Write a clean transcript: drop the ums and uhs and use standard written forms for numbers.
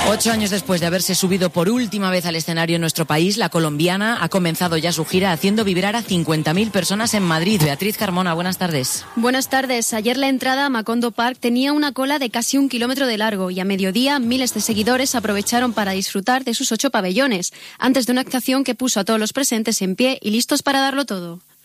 8 años después de haberse subido por última vez al escenario en nuestro país, la colombiana ha comenzado ya su gira haciendo vibrar a 50.000 personas en Madrid. Beatriz Carmona, buenas tardes. Buenas tardes. Ayer la entrada a Macondo Park tenía una cola de casi 1 kilómetro de largo y a mediodía miles de seguidores aprovecharon para disfrutar de sus 8 pabellones, antes de una actuación que puso a todos los presentes en pie y listos para darlo todo.